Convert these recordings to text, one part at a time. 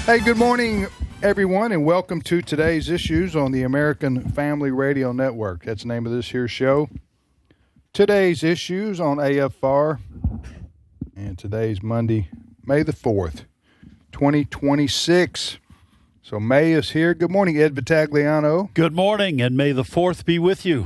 Hey, good morning, everyone, and welcome to today's issues on the American Family Radio Network. That's the name of this here show. Today's issues on AFR, and today's Monday, May the 4th, 2026. So May is here. Good morning, Ed Vitagliano. Good morning, and may the 4th be with you.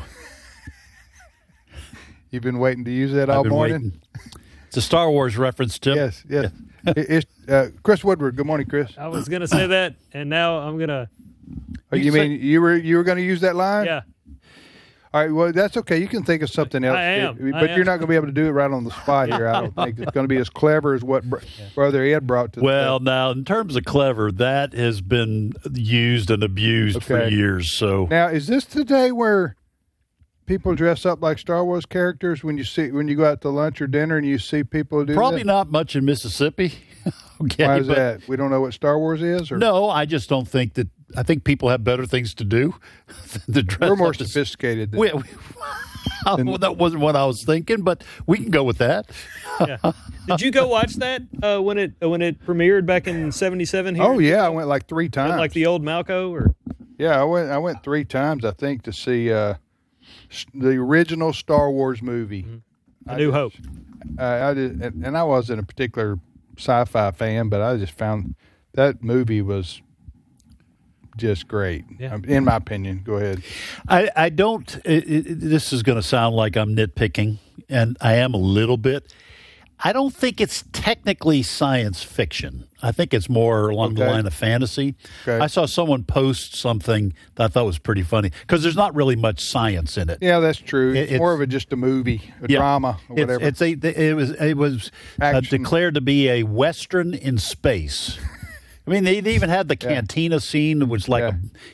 You've been waiting to use that all morning? Waiting. It's a Star Wars reference, Tim. Yes. Chris Woodward. Good morning, Chris. I was going to say that, and now I'm going to. Oh, you mean you were going to use that line? Yeah. All right, well, that's okay. You can think of something else. I am. But you're not going to be able to do it right on the spot here. I don't think it's going to be as clever as what Brother Ed brought to the Well, now, in terms of clever, that has been used and abused for years. So now, is this the day where people dress up like Star Wars characters when you go out to lunch or dinner and you see people do probably that? not much in Mississippi. Okay, why is that? We don't know what Star Wars is? Or? No, I just don't think that. I think people have better things to do than to dress We're more up sophisticated than well, that wasn't what I was thinking, but we can go with that. Yeah. Did you go watch that when it premiered back in '77? Here? Oh yeah, I went like 3 times. Like the old Malco, or yeah, I went 3 times. I think to see the original Star Wars movie. Mm-hmm. A New Hope. I did, and I wasn't a particular sci-fi fan, but I just found that movie was just great, in my opinion. Go ahead. I don't. This is going to sound like I'm nitpicking, and I am a little bit. I don't think it's technically science fiction. I think it's more along the line of fantasy. Okay. I saw someone post something that I thought was pretty funny because there's not really much science in it. Yeah, that's true. It's more of just a movie, drama, or whatever. It was declared to be a Western in space. I mean, they even had the cantina scene, which like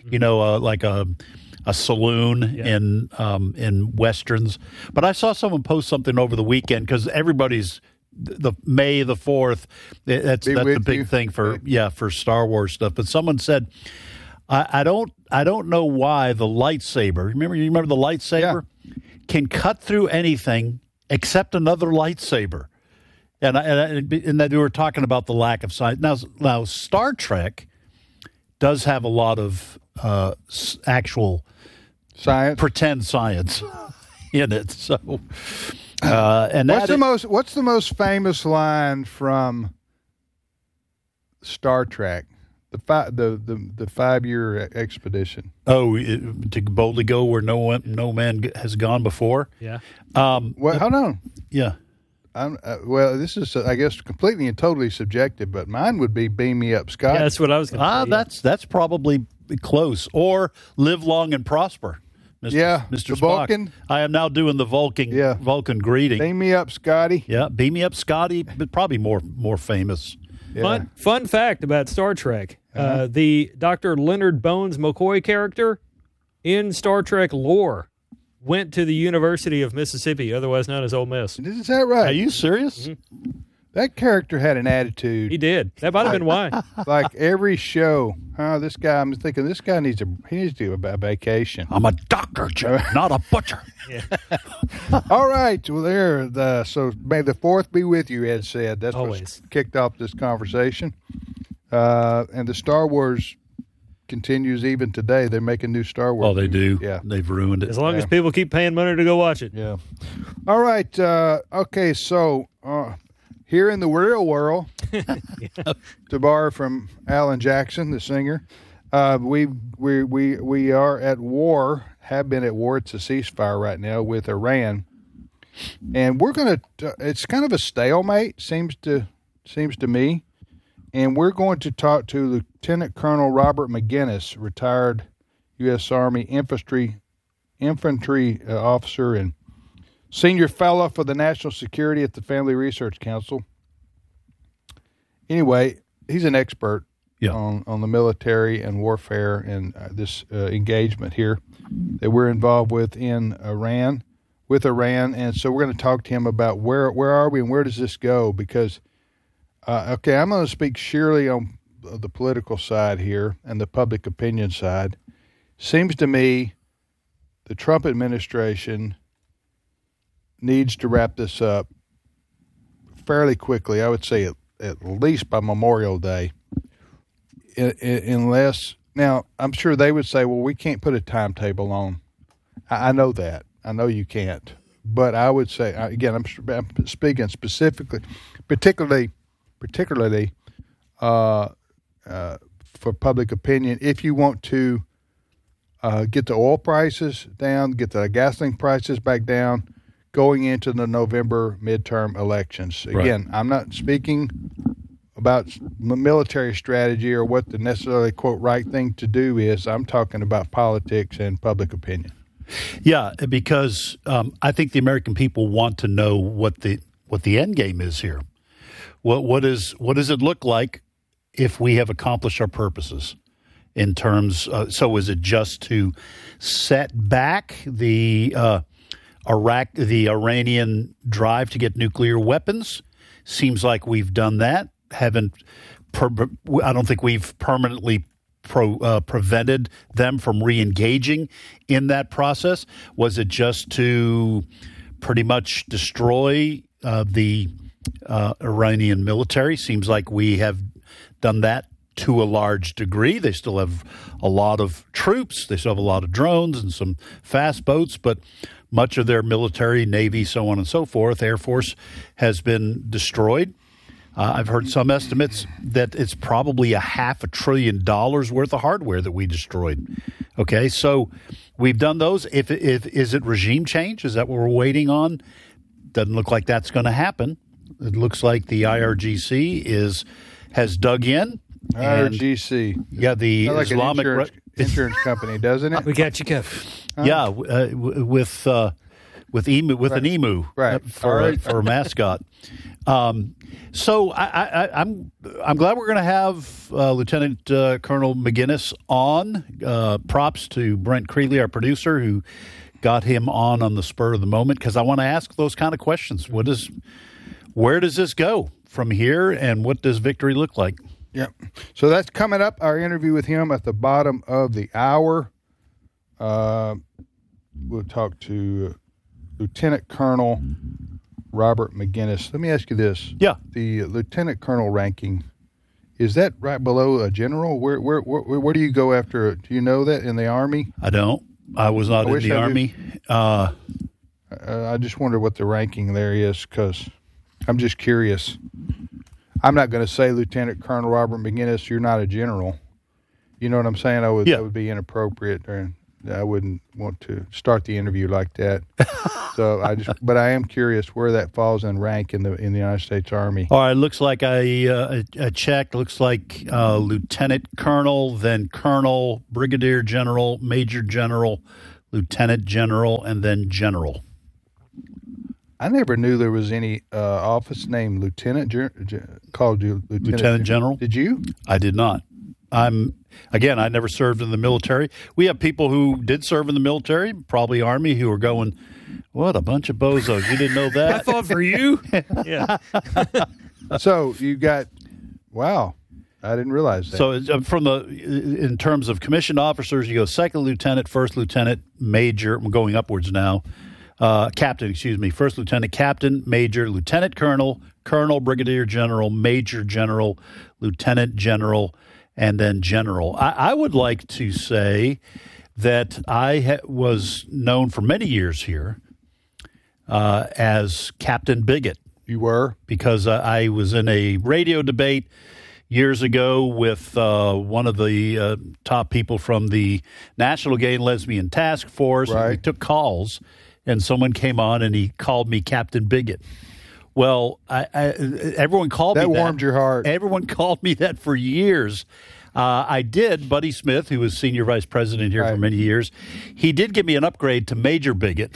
a saloon in westerns. But I saw someone post something over the weekend because everybody's the May the 4th. That's the big thing for Star Wars stuff. But someone said, I don't know why the lightsaber. You remember the lightsaber can cut through anything except another lightsaber. And that we were talking about the lack of science. Now Star Trek does have a lot of actual science, pretend science in it. So, what's the most famous line from Star Trek? The 5-year expedition. Oh, to boldly go where no man has gone before. Yeah. Well, hold on. Yeah. Well, this is, I guess, completely and totally subjective, but mine would be "Beam Me Up, Scott." Yeah, that's what I was going to say. That's probably close. Or "Live Long and Prosper." Mr. Spock. Vulcan. I am now doing the Vulcan greeting. Beam me up, Scotty. Yeah, beam me up, Scotty. But probably more famous. Yeah. Fun fact about Star Trek: the Dr. Leonard Bones McCoy character in Star Trek lore went to the University of Mississippi, otherwise known as Ole Miss. Is that right? Are you serious? Mm-hmm. That character had an attitude. He did. That might have been why. Like every show, this guy. I'm thinking this guy needs to do a vacation. I'm a doctor, Jim, not a butcher. All right. Well, so may the 4th be with you, Ed said. That's always what kicked off this conversation. And the Star Wars continues even today. They're making new Star Wars. Oh, they do. Yeah. They've ruined it. As long as people keep paying money to go watch it. Yeah. All right. Okay. So here in the real world, to borrow from Alan Jackson, the singer, we are at war. Have been at war. It's a ceasefire right now with Iran, and we're going to. It's kind of a stalemate. Seems to me. And we're going to talk to Lieutenant Colonel Robert McGinnis, retired U.S. Army infantry officer and senior fellow for the national security at the Family Research Council. Anyway, he's an expert on the military and warfare and this engagement here that we're involved with in Iran, and so we're going to talk to him about where are we and where does this go, because I'm going to speak sheerly on the political side here and the public opinion side. Seems to me the Trump administration needs to wrap this up fairly quickly. I would say at least by Memorial Day. unless now I'm sure they would say, well, we can't put a timetable on. I know that. I know you can't. But I would say, again, I'm speaking specifically, particularly for public opinion. If you want to get the oil prices down, get the gasoline prices back down, going into the November midterm elections. Again, right. I'm not speaking about military strategy or what the necessarily, quote, right thing to do is. I'm talking about politics and public opinion. Yeah, because I think the American people want to know what the end game is here. What does it look like if we have accomplished our purposes in terms? So is it just to set back the Iranian drive to get nuclear weapons? Seems like we've done that. I don't think we've permanently prevented them from re-engaging in that process. Was it just to pretty much destroy the Iranian military? Seems like we have done that to a large degree. They still have a lot of troops. They still have a lot of drones and some fast boats, but much of their military, Navy, so on and so forth, Air Force, has been destroyed. I've heard some estimates that it's probably $500 billion worth of hardware that we destroyed. Okay, so we've done those. If is it regime change? Is that what we're waiting on? Doesn't look like that's going to happen. It looks like the IRGC has dug in. IRGC, yeah, the like Islamic an insurance company, doesn't it? We got you, Kev. Yeah, with emu, with an emu, right, for a mascot. So I'm glad we're going to have Lieutenant Colonel McGinnis on. Props to Brent Creeley, our producer, who got him on the spur of the moment, because I want to ask those kind of questions. Where does this go from here, and what does victory look like? Yeah. So that's coming up. Our interview with him at the bottom of the hour. We'll talk to Lieutenant Colonel Robert McGinnis. Let me ask you this. Yeah. The lieutenant colonel ranking, is that right below a general? Where do you go after? Do you know that in the Army? I don't. I was not in the Army. I just wonder what the ranking there is, because I'm just curious. I'm not going to say Lieutenant Colonel Robert McGinnis, you're not a general. You know what I'm saying? That would be inappropriate, and I wouldn't want to start the interview like that. But I am curious where that falls in rank in the United States Army. All right, looks like I checked. Looks like Lieutenant Colonel, then Colonel, Brigadier General, Major General, Lieutenant General, and then General. I never knew there was any office named Lieutenant called you Lieutenant General. Did you? I did not. I never served in the military. We have people who did serve in the military, probably Army, who are going, what a bunch of bozos. You didn't know that? I thought for you. Yeah. So you got, wow. I didn't realize that. So in terms of commissioned officers, you go second lieutenant, first lieutenant, major. I'm going upwards now. Captain, first lieutenant, captain, major, lieutenant colonel, colonel, brigadier general, major general, lieutenant general, and then general. I would like to say that I was known for many years here as Captain Bigot. You were? Because I was in a radio debate years ago with one of the top people from the National Gay and Lesbian Task Force. Right. And we took calls, and someone came on and he called me Captain Bigot. Well, everyone called me that. That warmed your heart. Everyone called me that for years. I did. Buddy Smith, who was senior vice president here for many years, he did give me an upgrade to Major Bigot,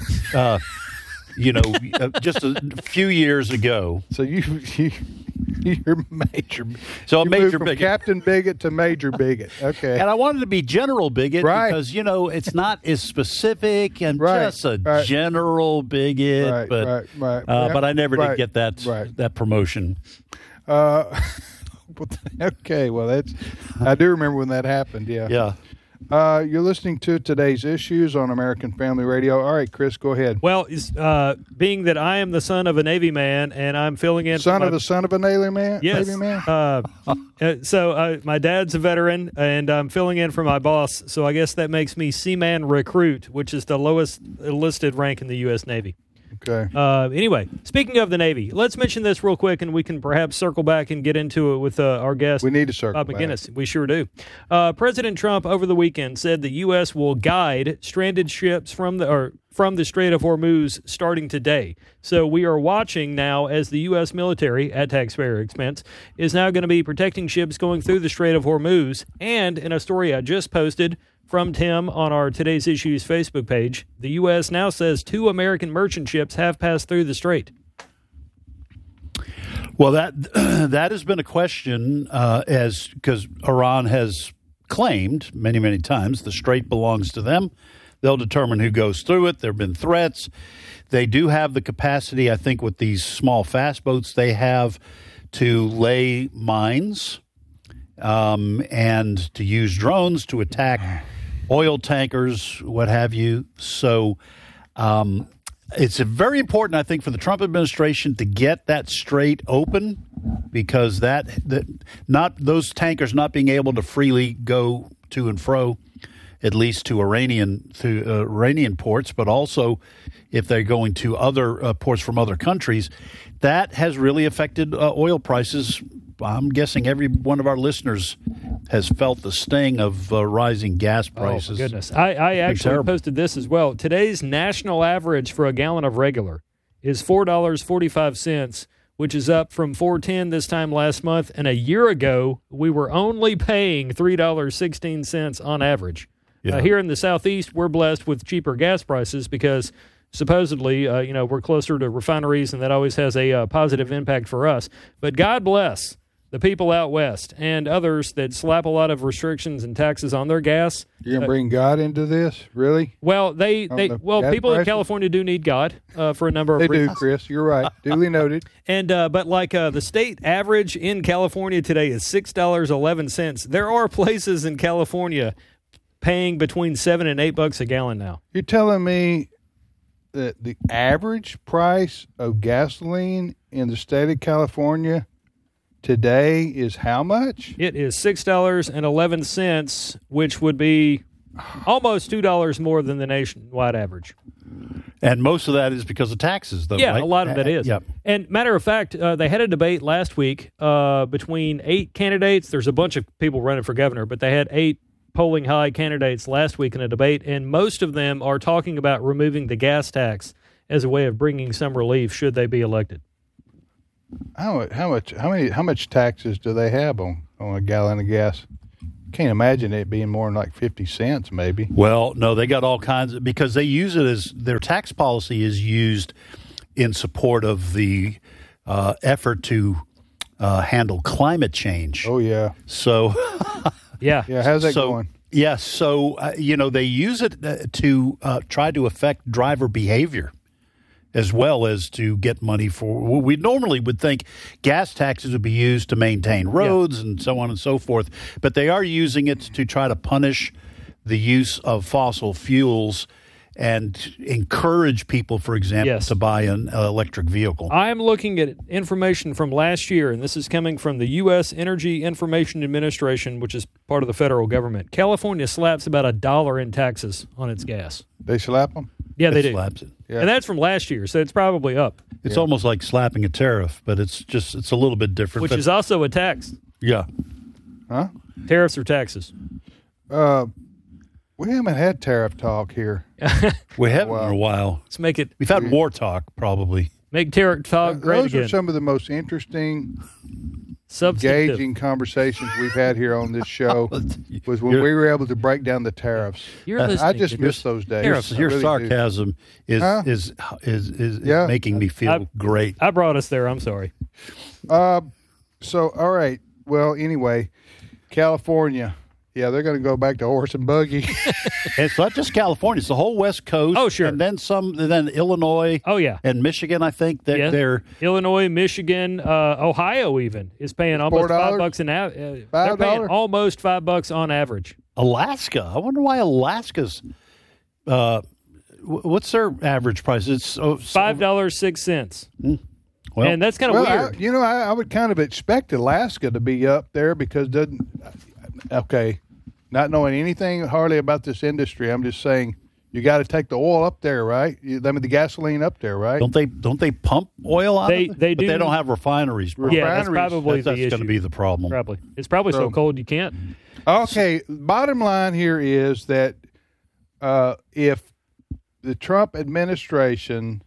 just a few years ago. So you're Major. So you Major from Bigot. Captain Bigot to Major Bigot. Okay. And I wanted to be General Bigot because, it's not as specific and just a general bigot. But I never did get that promotion. Okay, well, I do remember when that happened, yeah. Yeah. You're listening to today's issues on American Family Radio. All right, Chris, go ahead. Well, being that I am the son of a Navy man and I'm filling in... Son of a Navy man? Yes. Navy man? So my dad's a veteran, and I'm filling in for my boss, so I guess that makes me Seaman Recruit, which is the lowest enlisted rank in the U.S. Navy. Okay. Anyway, speaking of the Navy, let's mention this real quick, and we can perhaps circle back and get into it with our guest. We need to circle Bob McGinnis. We sure do. President Trump over the weekend said the U.S. will guide stranded ships from the Strait of Hormuz starting today. So we are watching now as the U.S. military, at taxpayer expense, is now going to be protecting ships going through the Strait of Hormuz. And in a story I just posted from Tim on our Today's Issues Facebook page, the U.S. now says 2 American merchant ships have passed through the strait. Well, that has been a question because Iran has claimed many, many times the strait belongs to them. They'll determine who goes through it. There have been threats. They do have the capacity, I think, with these small fast boats they have to lay mines and to use drones to attack oil tankers, what have you. So it's very important, I think, for the Trump administration to get that strait open because those tankers not being able to freely go to and fro, at least to Iranian ports, but also if they're going to other ports from other countries, that has really affected oil prices. I'm guessing every one of our listeners has felt the sting of rising gas prices. Oh, my goodness. I actually posted this as well. Today's national average for a gallon of regular is $4.45, which is up from $4.10 this time last month. And a year ago, we were only paying $3.16 on average. Yeah. Here in the Southeast, we're blessed with cheaper gas prices because supposedly, we're closer to refineries, and that always has a positive impact for us. But God bless the people out west and others that slap a lot of restrictions and taxes on their gas. You gonna bring God into this, really? Well, people in California do need God for a number of reasons. They do, Chris. You're right. Duly noted. And but the state average in California today is $6.11. There are places in California paying between $7 and $8 a gallon now. You're telling me that the average price of gasoline in the state of California today is how much? It is $6.11, which would be almost $2 more than the nationwide average. And most of that is because of taxes, though, yeah, right? A lot of that is. Yep. And matter of fact, they had a debate last week between 8 candidates. There's a bunch of people running for governor, but they had 8 polling high candidates last week in a debate, and most of them are talking about removing the gas tax as a way of bringing some relief should they be elected. How much taxes do they have on a gallon of gas? Can't imagine it being more than like 50 cents, maybe. Well, no, they got all kinds because they use it as their tax policy is used in support of the effort to handle climate change. Oh yeah. So. Yeah. How's that going? Yeah, so, they use it to try to affect driver behavior as well as to get money for – we normally would think gas taxes would be used to maintain roads and so on and so forth, but they are using it to try to punish the use of fossil fuels and encourage people, for example, to buy an electric vehicle. I'm looking at information from last year, and this is coming from the U.S. Energy Information Administration, which is part of the federal government. California slaps about $1 in taxes on its gas. They slap them? Yeah, they do. Slaps it. Yeah. And that's from last year, so it's probably up. It's almost like slapping a tariff, but it's a little bit different. Which is also a tax. Yeah. Huh? Tariffs or taxes? We haven't had tariff talk here. We haven't in a while. Let's make it. We've had war talk, probably. Make tariff talk great again. Those are some of the most interesting, engaging conversations we've had here on this show. Was when we were able to break down the tariffs. I just miss those days. Your really sarcasm is making me feel great. I brought us there. I'm sorry. So all right. Well, anyway, California. Yeah, they're going to go back to horse and buggy. It's not just California; it's the whole West Coast. Oh, sure. And then Illinois. Oh, yeah. And Michigan. I think that they're Illinois, Michigan, Ohio even is paying almost $5 an average. They're paying almost $5 on average. Alaska. I wonder why Alaska's. What's their average price? It's $5.06. Well, and that's kind of weird. I would kind of expect Alaska to be up there because not knowing anything hardly about this industry, I'm just saying you got to take the oil up there, right? The gasoline up there, right? Don't they pump oil out of it? They do. But they don't have refineries. Yeah, that's probably that's going to be the problem. Probably. It's probably so cold you can't. Okay, bottom line here is that if the Trump administration,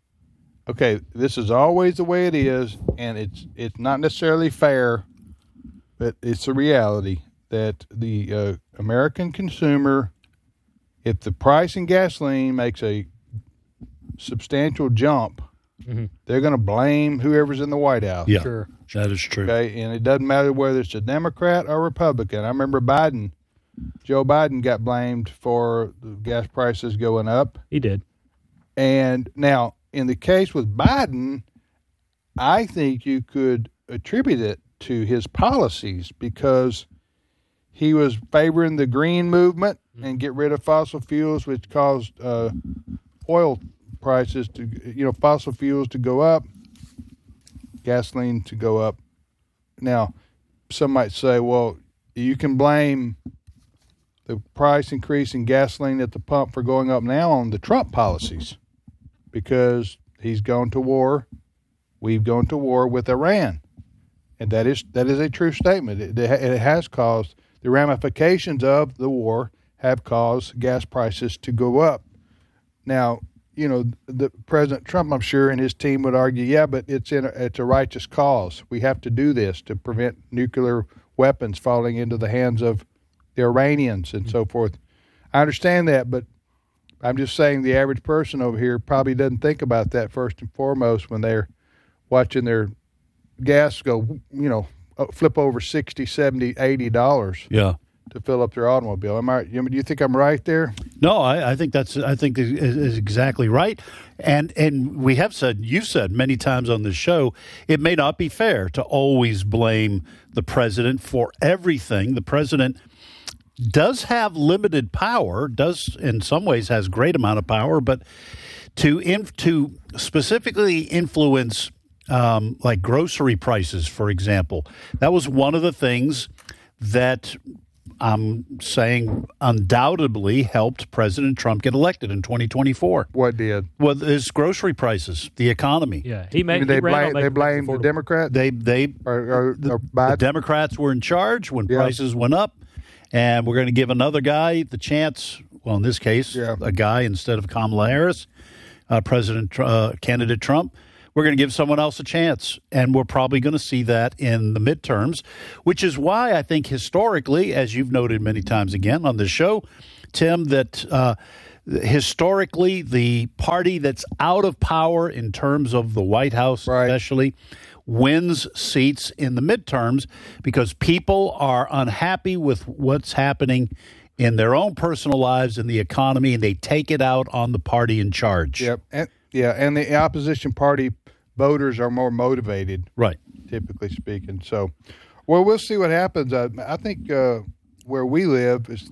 this is always the way it is, and it's not necessarily fair, but it's a reality that the American consumer, if the price in gasoline makes a substantial jump, they're going to blame whoever's in the White House. Yeah, sure. That is true. Okay, and it doesn't matter whether it's a Democrat or Republican. I remember Joe Biden got blamed for the gas prices going up. He did. And now, in the case with Biden, I think you could attribute it to his policies because he was favoring the green movement and get rid of fossil fuels, which caused oil prices fossil fuels to go up, gasoline to go up. Now, some might say, well, you can blame the price increase in gasoline at the pump for going up now on the Trump policies because he's gone to war. We've gone to war with Iran. And that is a true statement. It has caused the ramifications of the war have caused gas prices to go up. Now, the President Trump, I'm sure, and his team would argue, but it's a righteous cause. We have to do this to prevent nuclear weapons falling into the hands of the Iranians and so forth. I understand that, but I'm just saying the average person over here probably doesn't think about that first and foremost when they're watching their gas go, flip over $60, $70, $80. Yeah. To fill up their automobile. Am I? Do you think I'm right there? No, I think is exactly right. And we have you've said many times on this show, it may not be fair to always blame the president for everything. The president does have limited power, does in some ways has great amount of power, but to specifically influence like grocery prices, for example, that was one of the things that I'm saying undoubtedly helped President Trump get elected in 2024. What did? Well, his grocery prices, the economy. Yeah, they blamed the Democrats. The Democrats were in charge when prices went up, and we're going to give another guy the chance. Well, in this case, a guy instead of Kamala Harris, candidate Trump. We're going to give someone else a chance, and we're probably going to see that in the midterms, which is why I think historically, as you've noted many times again on this show, Tim, that historically the party that's out of power in terms of the White House especially wins seats in the midterms because people are unhappy with what's happening in their own personal lives and the economy, and they take it out on the party in charge. Yep. And the opposition party voters are more motivated, right? Typically speaking. So, well, we'll see what happens. I think where we live is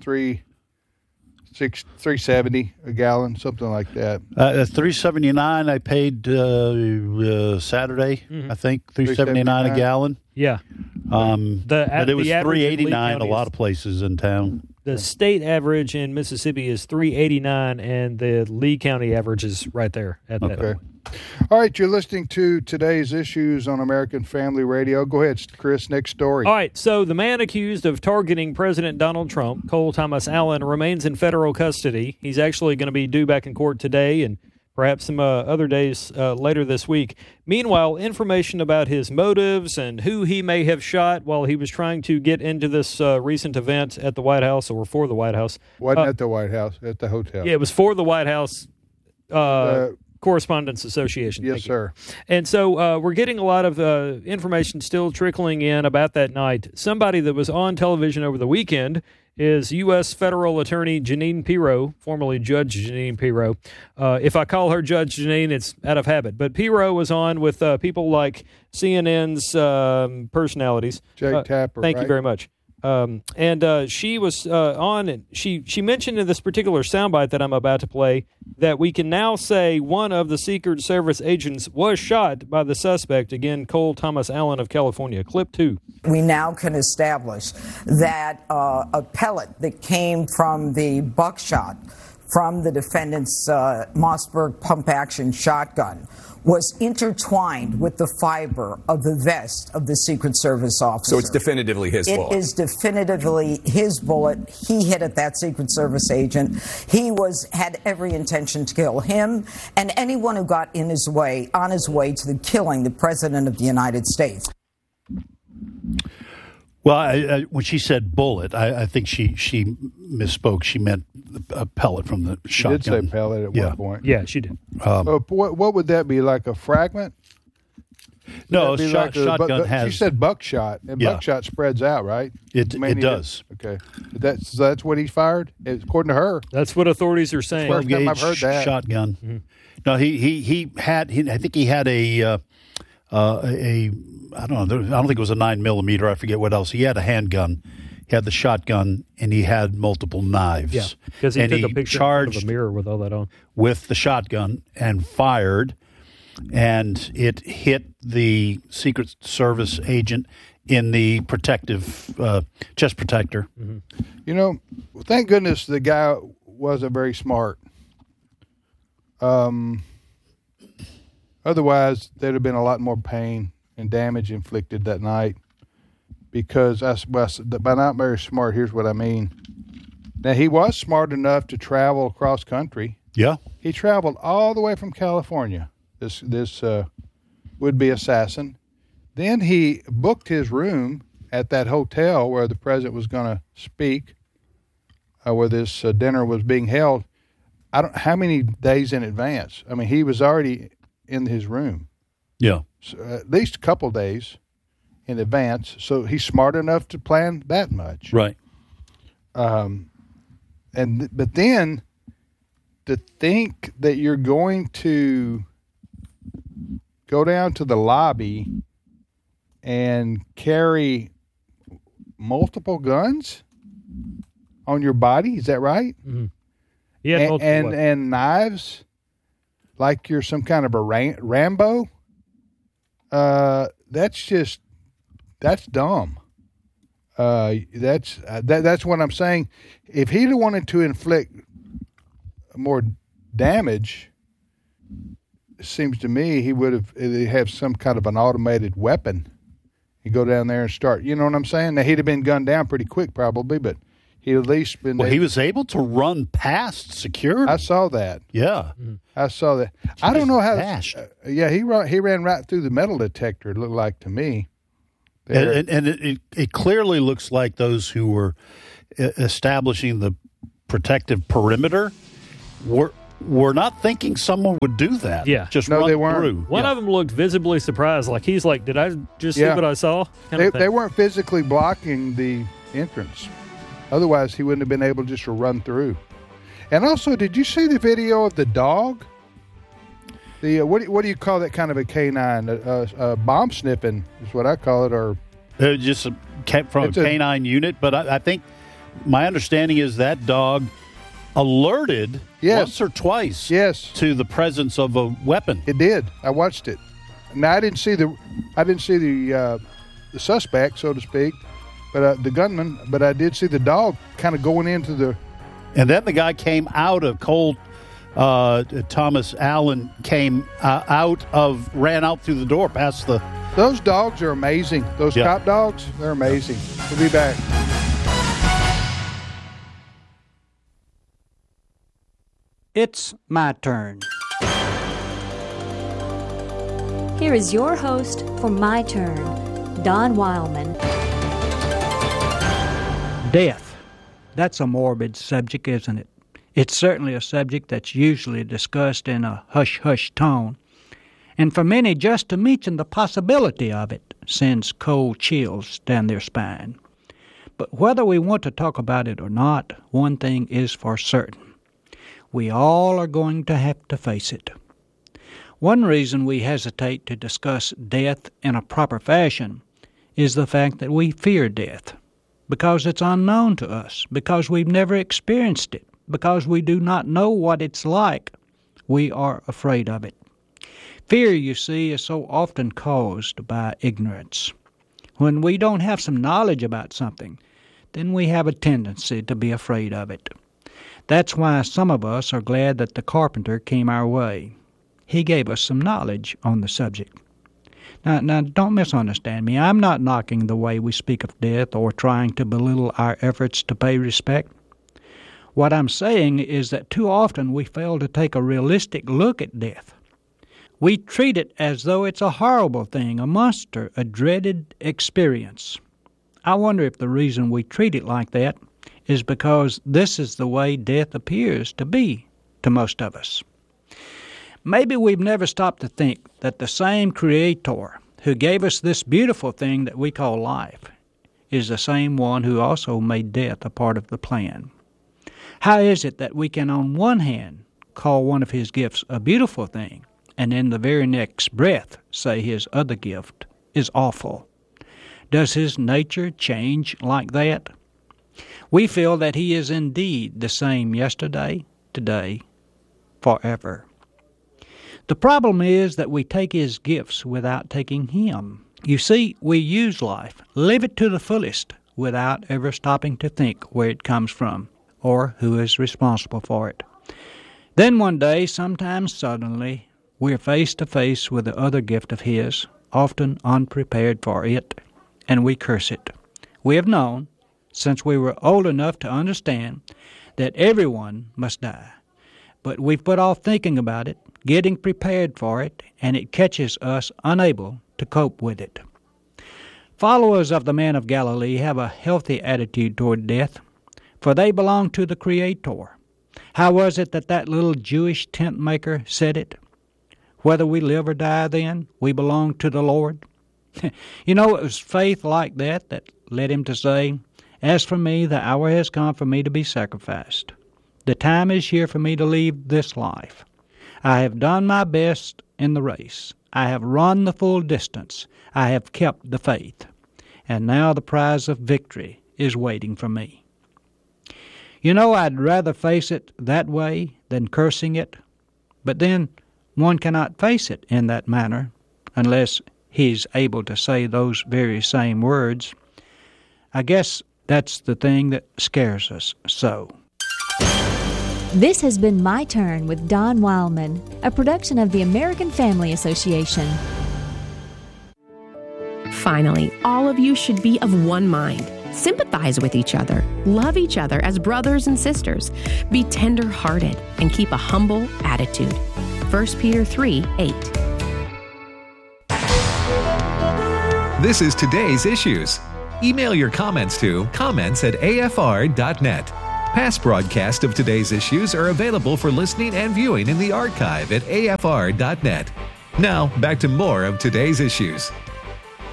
$3.70 a gallon, something like that. $3.79 I paid Saturday. I think $3.79 a gallon. Yeah. But it was $3.89 a lot of places in town. The state average in Mississippi is $3.89, and the Lee County average is right there at that. Okay. All right, you're listening to Today's Issues on American Family Radio. Go ahead, Chris, next story. All right, so the man accused of targeting President Donald Trump, Cole Thomas Allen, remains in federal custody. He's actually going to be due back in court today and perhaps some other days later this week. Meanwhile, information about his motives and who he may have shot while he was trying to get into this recent event at the White House or for the White House. Wasn't at the White House, at the hotel. Yeah, it was for the White House. Correspondents Association. Yes, sir. And so we're getting a lot of information still trickling in about that night. Somebody that was on television over the weekend is U.S. Federal Attorney Jeanine Pirro, formerly Judge Jeanine Pirro. If I call her Judge Jeanine, it's out of habit. But Pirro was on with people like CNN's personalities. Jake Tapper, Thank you very much. And she was on, and she mentioned in this particular soundbite that I'm about to play that we can now say one of the Secret Service agents was shot by the suspect, again, Cole Thomas Allen of California. Clip 2. We now can establish that a pellet that came from the buckshot from the defendant's Mossberg pump-action shotgun was intertwined with the fiber of the vest of the Secret Service officer. So it's definitively his bullet. It is definitively his bullet. He hit at that Secret Service agent. He had every intention to kill him and anyone who got on his way to the killing the President of the United States. Well, when she said bullet, I think she misspoke. She meant a pellet from the shotgun. She did say pellet at one point. Yeah, she did. What would that be, like a fragment? No, shotgun has... She said buckshot, and buckshot spreads out, right? It does. Okay. That's what he fired, according to her. That's what authorities are saying. First time I've heard that. Shotgun. Mm-hmm. No, he had... I think he had a I don't know. I don't think it was a 9mm. I forget what else. He had a handgun. He had the shotgun, and he had multiple knives. Yeah, because he took a picture of a mirror with all that on. With the shotgun and fired, and it hit the Secret Service agent in the protective chest protector. Mm-hmm. You know, thank goodness the guy wasn't very smart. Otherwise, there'd have been a lot more pain and damage inflicted that night, because by not very smart, here's what I mean. Now, he was smart enough to travel across country. Yeah. He traveled all the way from California, this would-be assassin. Then he booked his room at that hotel where the president was going to speak, where this dinner was being held. How many days in advance? I mean, he was already in his room. Yeah. So at least a couple days in advance. So he's smart enough to plan that much. Right. But then to think that you're going to go down to the lobby and carry multiple guns on your body, is that right? Mm-hmm. Yeah, and knives, like you're some kind of a Rambo. That's dumb. That's what I'm saying. If he'd wanted to inflict more damage, it seems to me he would have some kind of an automated weapon. He'd go down there and start. You know what I'm saying? Now, he'd have been gunned down pretty quick, probably, but he'd at least been. Well, he was able to run past security. I saw that. Yeah, I saw that. I don't know how. He ran right through the metal detector. It looked like to me. And it clearly looks like those who were establishing the protective perimeter were not thinking someone would do that. Yeah, run they weren't. Through. One of them looked visibly surprised, like he's like, "Did I just see what I saw?" They weren't physically blocking the entrance. Otherwise, he wouldn't have been able just to run through. And also, did you see the video of the dog? The what do you call that kind of a canine? Bomb sniffing is what I call it, or just from a canine unit. But I think my understanding is that dog alerted once or twice to the presence of a weapon. It did. I watched it. Now I didn't see the suspect, so to speak, but the gunman. But I did see the dog kind of going into the. And then the guy came out of Cole. Thomas Allen ran out through the door past the. Those dogs are amazing. Those cop dogs, they're amazing. We'll be back. It's my turn. Here is your host for My Turn, Don Wildman. Death. That's a morbid subject, isn't it? It's certainly a subject that's usually discussed in a hush-hush tone, and for many just to mention the possibility of it sends cold chills down their spine. But whether we want to talk about it or not, one thing is for certain. We all are going to have to face it. One reason we hesitate to discuss death in a proper fashion is the fact that we fear death, because it's unknown to us, because we've never experienced it, because we do not know what it's like. We are afraid of it. Fear, you see, is so often caused by ignorance. When we don't have some knowledge about something, then we have a tendency to be afraid of it. That's why some of us are glad that the carpenter came our way. He gave us some knowledge on the subject. Now, don't misunderstand me. I'm not knocking the way we speak of death or trying to belittle our efforts to pay respect. What I'm saying is that too often we fail to take a realistic look at death. We treat it as though it's a horrible thing, a monster, a dreaded experience. I wonder if the reason we treat it like that is because this is the way death appears to be to most of us. Maybe we've never stopped to think that the same Creator who gave us this beautiful thing that we call life is the same one who also made death a part of the plan. How is it that we can on one hand call one of His gifts a beautiful thing and in the very next breath say His other gift is awful? Does His nature change like that? We feel that He is indeed the same yesterday, today, forever. The problem is that we take His gifts without taking Him. You see, we use life, live it to the fullest, without ever stopping to think where it comes from or who is responsible for it. Then one day, sometimes suddenly, we're face to face with the other gift of His, often unprepared for it, and we curse it. We have known, since we were old enough to understand, that everyone must die. But we've put off thinking about it, getting prepared for it, and it catches us unable to cope with it. Followers of the man of Galilee have a healthy attitude toward death, for they belong to the Creator. How was it that little Jewish tent maker said it? Whether we live or die then, we belong to the Lord. You know, it was faith like that that led him to say, "As for me, the hour has come for me to be sacrificed. The time is here for me to leave this life. I have done my best in the race. I have run the full distance. I have kept the faith. And now the prize of victory is waiting for me." You know, I'd rather face it that way than cursing it. But then one cannot face it in that manner unless he's able to say those very same words. I guess that's the thing that scares us so. This has been My Turn with Don Wildman, a production of the American Family Association. Finally, all of you should be of one mind. Sympathize with each other. Love each other as brothers and sisters. Be tender-hearted and keep a humble attitude. 1 Peter 3:8. This is Today's Issues. Email your comments to comments@afr.net. Past broadcasts of Today's Issues are available for listening and viewing in the archive at afr.net. Now, back to more of Today's Issues.